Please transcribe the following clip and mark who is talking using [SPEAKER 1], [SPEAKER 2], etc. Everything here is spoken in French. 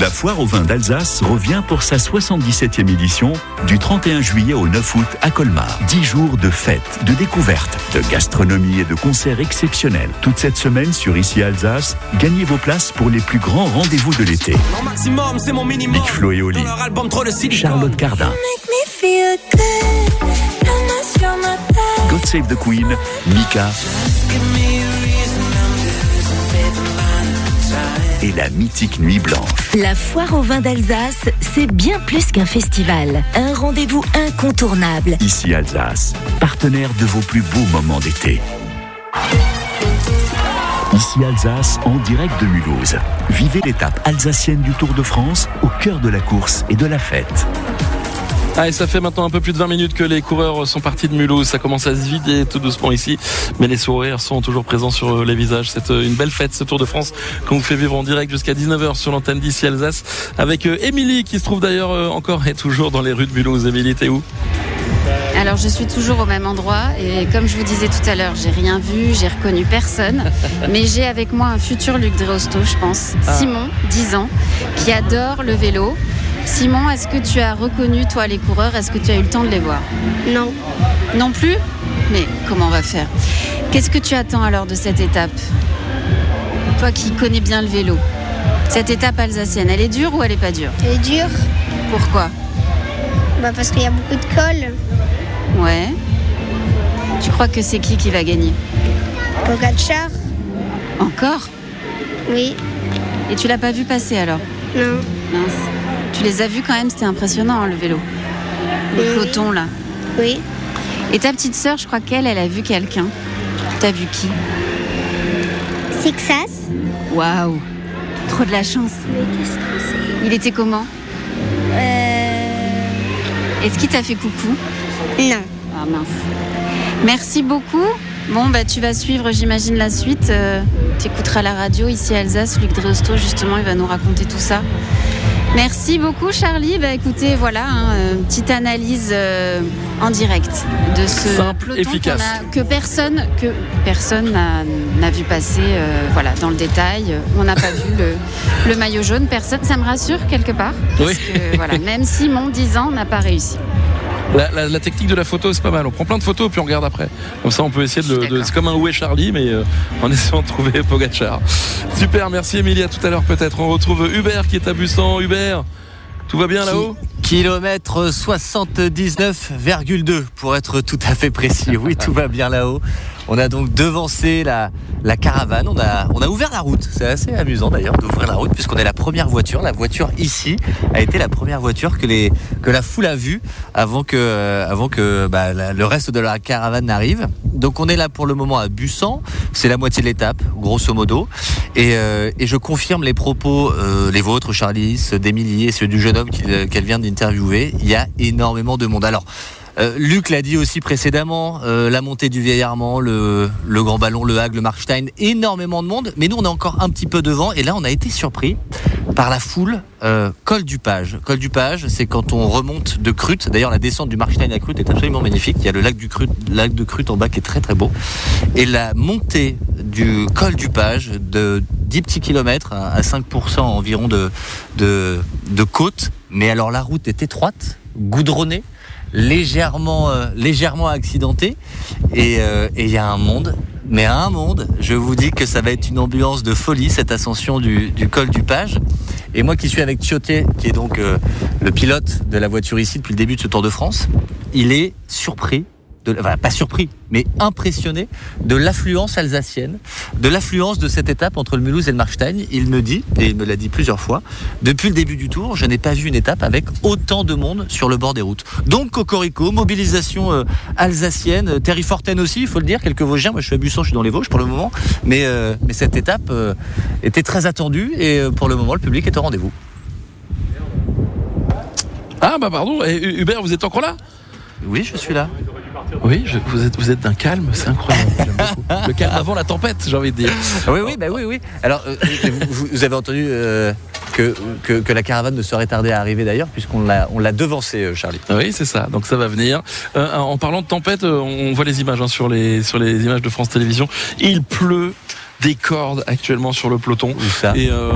[SPEAKER 1] La foire au vin d'Alsace revient pour sa 77e édition du 31 juillet au 9 août à Colmar. 10 jours de fêtes, de découvertes, de gastronomie et de concerts exceptionnels. Toute cette semaine sur Ici Alsace, gagnez vos places pour les plus grands rendez-vous de l'été. Big Flo et Oli, Charlotte Cardin, God Save the Queen, Mika et la mythique Nuit Blanche.
[SPEAKER 2] La foire au vin d'Alsace, c'est bien plus qu'un festival. Un rendez-vous incontournable.
[SPEAKER 1] Ici Alsace, partenaire de vos plus beaux moments d'été. Ici Alsace, en direct de Mulhouse. Vivez l'étape alsacienne du Tour de France au cœur de la course et de la fête.
[SPEAKER 3] Et ça fait maintenant un peu plus de 20 minutes que les coureurs sont partis de Mulhouse. Ça commence à se vider tout doucement ici, mais les sourires sont toujours présents sur les visages. C'est une belle fête, ce Tour de France qu'on vous fait vivre en direct jusqu'à 19h sur l'antenne d'Ici Alsace avec Émilie qui se trouve d'ailleurs encore et toujours dans les rues de Mulhouse. Émilie, t'es où ?
[SPEAKER 4] Alors je suis toujours au même endroit et comme je vous disais tout à l'heure, j'ai rien vu, j'ai reconnu personne, mais j'ai avec moi un futur Luc Dreosto, je pense. Simon, 10 ans, qui adore le vélo. Simon, est-ce que tu as reconnu, toi, les coureurs ? Est-ce que tu as eu le temps de les voir ?
[SPEAKER 5] Non.
[SPEAKER 4] Non plus ? Mais comment on va faire ? Qu'est-ce que tu attends alors de cette étape ? Toi qui connais bien le vélo, cette étape alsacienne, elle est dure ou elle est pas dure ?
[SPEAKER 5] Elle est dure.
[SPEAKER 4] Pourquoi ?
[SPEAKER 5] Parce qu'il y a beaucoup de cols.
[SPEAKER 4] Ouais. Tu crois que c'est qui va gagner ?
[SPEAKER 5] Pogacar.
[SPEAKER 4] Encore ?
[SPEAKER 5] Oui.
[SPEAKER 4] Et tu l'as pas vu passer alors ?
[SPEAKER 5] Non.
[SPEAKER 4] Mince. Tu les as vus quand même, c'était impressionnant le vélo. Le peloton là.
[SPEAKER 5] Oui.
[SPEAKER 4] Et ta petite sœur, je crois qu'elle a vu quelqu'un. T'as vu qui ?
[SPEAKER 5] Sixas.
[SPEAKER 4] Waouh. Trop de la chance. Il était comment ? Est-ce qu'il t'a fait coucou ?
[SPEAKER 5] Non.
[SPEAKER 4] Ah mince. Merci beaucoup. Bon, tu vas suivre, j'imagine, la suite. Tu écouteras la radio ici à Alsace. Luc Dreosto, justement, il va nous raconter tout ça. Merci beaucoup, Charlie. Écoutez, voilà, une petite analyse en direct de ce
[SPEAKER 3] simple,
[SPEAKER 4] peloton
[SPEAKER 3] efficace.
[SPEAKER 4] que personne n'a vu passer voilà, dans le détail. On n'a pas vu le maillot jaune. Personne, ça me rassure quelque part. Parce que, voilà, même Simon, 10 ans, n'a pas réussi.
[SPEAKER 3] La technique de la photo, c'est pas mal. On prend plein de photos puis on regarde après. Comme ça, on peut essayer c'est comme un Où est Charlie, mais en essayant de trouver Pogacar. Super, merci Émilie. À tout à l'heure peut-être. On retrouve Hubert qui est à Bussan. Hubert, tout va bien là-haut ?
[SPEAKER 6] Kilomètre 79,2 pour être tout à fait précis. Oui, tout va bien là-haut. On a donc devancé la caravane. On a ouvert la route. C'est assez amusant d'ailleurs d'ouvrir la route puisqu'on est la première voiture. La voiture ici a été la première voiture que la foule a vue avant que le reste de la caravane n'arrive. Donc on est là pour le moment à Bussan. C'est la moitié de l'étape, grosso modo. Et je confirme les propos, les vôtres, Charlie, ceux d'Émilie et ceux du jeune homme qu'elle vient d'interviewer. Il y a énormément de monde. Alors, Luc l'a dit aussi précédemment, la montée du Vieil Armand, le Grand Ballon, le Hague, le Markstein, énormément de monde, mais nous on est encore un petit peu devant et là on a été surpris par la foule. Col du Page. Col du Page, c'est quand on remonte de Crute. D'ailleurs la descente du Markstein à Crute est absolument magnifique. Il y a le lac de Crute en bas qui est très très beau. Et la montée du Col du Page de 10 petits kilomètres à 5% environ de côte, mais alors la route est étroite, goudronnée, légèrement accidenté et il y a un monde, je vous dis que ça va être une ambiance de folie cette ascension du col du Page. Et moi qui suis avec Thioté, qui est donc le pilote de la voiture ici depuis le début de ce Tour de France, il est surpris, pas surpris, mais impressionné de l'affluence alsacienne, de l'affluence de cette étape entre le Mulhouse et le Markstein. Il me dit, et il me l'a dit plusieurs fois, depuis le début du Tour, je n'ai pas vu une étape avec autant de monde sur le bord des routes. Donc cocorico, mobilisation alsacienne, Terry Forten aussi, il faut le dire, quelques Vosgiens. Moi je suis à Bussan, je suis dans les Vosges pour le moment, mais cette étape était très attendue et pour le moment le public est au rendez-vous.
[SPEAKER 3] Ah pardon, et Hubert, vous êtes encore là ?
[SPEAKER 6] Oui, je suis là.
[SPEAKER 3] Oui, vous êtes d'un calme, c'est incroyable. J'aime beaucoup. Le calme avant la tempête, j'ai envie de dire.
[SPEAKER 6] Oui. Alors, vous avez entendu que la caravane ne serait tardée à arriver d'ailleurs, puisqu'on l'a devancé, Charlie.
[SPEAKER 3] Oui, c'est ça. Donc ça va venir. En parlant de tempête, on voit les images sur les images de France Télévisions. Il pleut des cordes actuellement sur le peloton.
[SPEAKER 6] Où ça ?
[SPEAKER 3] Et